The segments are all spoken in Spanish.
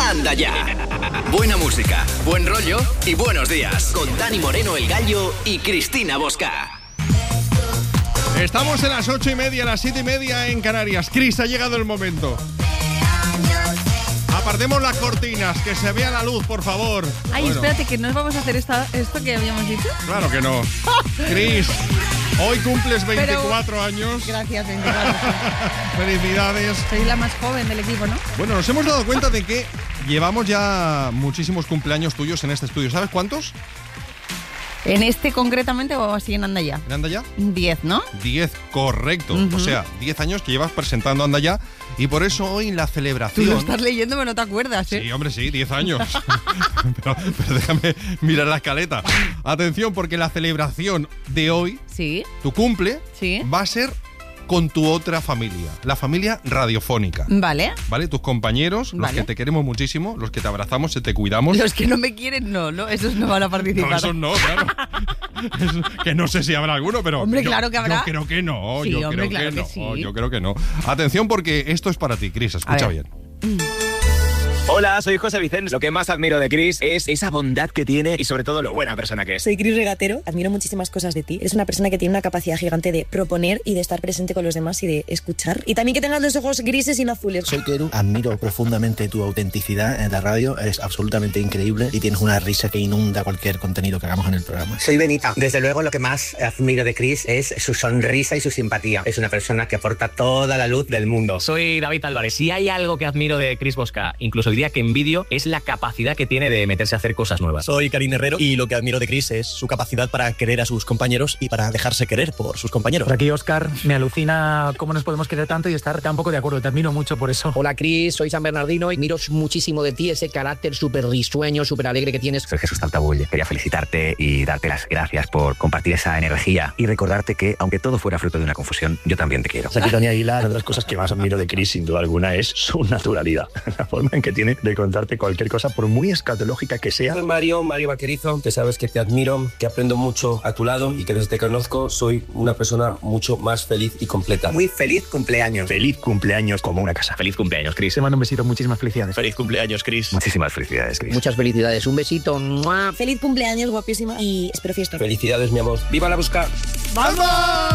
Anda Ya. Buena música, buen rollo y buenos días. Con Dani Moreno, El Gallo y Cristina Bosca. Estamos en las 8:30, las 7:30 en Canarias. Cris, ha llegado el momento. Apartemos las cortinas, que se vea la luz, por favor. Ay, bueno. Espérate, que no vamos a hacer esto que habíamos dicho. Claro que no. Cris, hoy cumples 24 años. Gracias, 24. Felicidades. Soy la más joven del equipo, ¿no? Bueno, nos hemos dado cuenta de que llevamos ya muchísimos cumpleaños tuyos en este estudio. ¿Sabes cuántos? ¿En este concretamente o así en Anda Ya? ¿En Anda Ya? 10, ¿no? 10, correcto. O sea, 10 años que llevas presentando Anda Ya y por eso hoy en la celebración... Tú lo estás leyendo, pero no te acuerdas, ¿eh? Sí, hombre, sí, 10 años. pero déjame mirar la escaleta. Atención, porque la celebración de hoy, sí, tu cumple, sí, va a ser con tu otra familia, la familia radiofónica. Vale. ¿Vale? Tus compañeros, los que te queremos muchísimo, los que te abrazamos, te cuidamos. Los que no me quieren, no, esos no van a participar. No, esos no, claro. Que no sé si habrá alguno, pero... Hombre, claro que habrá. Yo creo que no, sí, yo hombre, creo claro que no, sí. yo creo que no. Atención porque esto es para ti, Cris, escucha bien. Hola, soy José Vicente. Lo que más admiro de Cris es esa bondad que tiene y sobre todo lo buena persona que es. Soy Cris Regatero, admiro muchísimas cosas de ti. Eres una persona que tiene una capacidad gigante de proponer y de estar presente con los demás y de escuchar. Y también que tengas los ojos grises y no azules. Soy Keru, admiro profundamente tu autenticidad en la radio, es absolutamente increíble y tienes una risa que inunda cualquier contenido que hagamos en el programa. Soy Benita. Desde luego lo que más admiro de Cris es su sonrisa y su simpatía. Es una persona que aporta toda la luz del mundo. Soy David Álvarez. Si hay algo que admiro de Cris Bosca, incluso diría que envidio, es la capacidad que tiene de meterse a hacer cosas nuevas. Soy Karin Herrero y lo que admiro de Cris es su capacidad para querer a sus compañeros y para dejarse querer por sus compañeros. Por aquí, Óscar, me alucina cómo nos podemos querer tanto y estar tan poco de acuerdo. Te admiro mucho por eso. Hola, Cris, soy San Bernardino y admiro muchísimo de ti ese carácter súper risueño, súper alegre que tienes. Soy Jesús Taltabull. Quería felicitarte y darte las gracias por compartir esa energía y recordarte que, aunque todo fuera fruto de una confusión, yo también te quiero. Aquí Tony Aguilar, una de las cosas que más admiro de Cris, sin duda alguna, es su naturalidad. La forma en que tiene de contarte cualquier cosa, por muy escatológica que sea. Soy Mario Vaquerizo, que sabes que te admiro, que aprendo mucho a tu lado y que desde que te conozco soy una persona mucho más feliz y completa. Muy feliz cumpleaños. Feliz cumpleaños como una casa. Feliz cumpleaños, Cris. Te mando un besito, muchísimas felicidades. Feliz cumpleaños, Cris. Muchísimas felicidades, Cris. Muchas felicidades, un besito. ¡Mua! Feliz cumpleaños, guapísima, y espero fiesta. Felicidades, mi amor. ¡Viva la Bosca! ¡Vamos!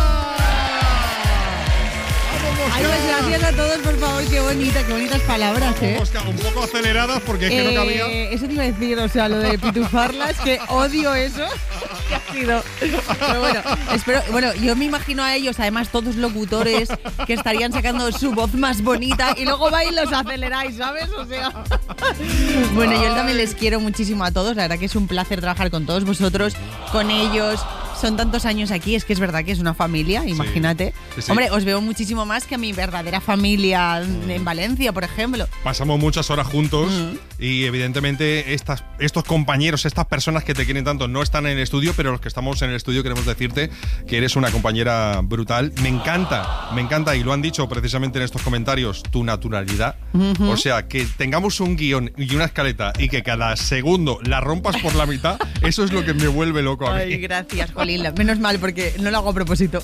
Ay, pues gracias a todos, por favor, qué bonitas palabras, ¿eh? Un poco aceleradas porque es que no cabía. Eso te iba a decir, o sea, lo de pitufarlas, que odio eso. Que ha sido. Pero bueno, espero. Bueno, yo me imagino a ellos, además, todos locutores que estarían sacando su voz más bonita y luego vais y los aceleráis, ¿sabes? O sea. Bueno, yo también les quiero muchísimo a todos. La verdad que es un placer trabajar con todos vosotros, con ellos. Son tantos años aquí, es que es verdad que es una familia, imagínate. Sí. Hombre, os veo muchísimo más que a mi verdadera familia en Valencia, por ejemplo. Pasamos muchas horas juntos y evidentemente estos compañeros, estas personas que te quieren tanto no están en el estudio, pero los que estamos en el estudio queremos decirte que eres una compañera brutal. Me encanta, y lo han dicho precisamente en estos comentarios, tu naturalidad. O sea, que tengamos un guión y una escaleta y que cada segundo la rompas por la mitad, eso es lo que me vuelve loco a mí. Ay, gracias, Jolín. Menos mal, porque no lo hago a propósito.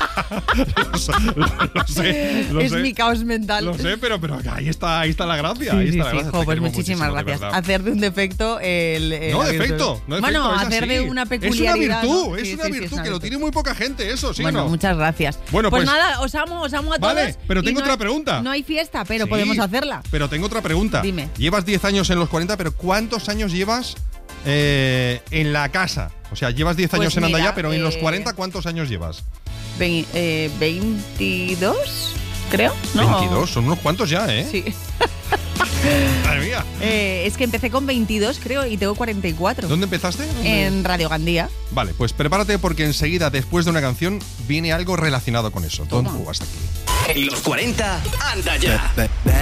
Lo sé. Es mi caos mental. Lo sé, pero ahí está la gracia. Sí, pues muchísimas gracias. Hacer de un defecto No, defecto. Bueno, hacer de una peculiaridad. Es una virtud que lo tiene muy poca gente, eso, ¿sí? Bueno, muchas gracias. Bueno, pues nada, os amo a todos. Vale, pero tengo otra pregunta. No hay fiesta, pero podemos hacerla. Pero tengo otra pregunta. Dime. Llevas 10 años en los 40, pero ¿cuántos años llevas en la casa? O sea, llevas 10 años en Anda Ya, pero en los 40, ¿cuántos años llevas? 22, creo. ¿No? 22, son unos cuantos ya, ¿eh? Sí. Madre mía. Es que empecé con 22, creo, y tengo 44. ¿Dónde empezaste? En Radio Gandía. Vale, pues prepárate porque enseguida, después de una canción, viene algo relacionado con eso. Don't go hasta aquí. En los 40, Anda Ya.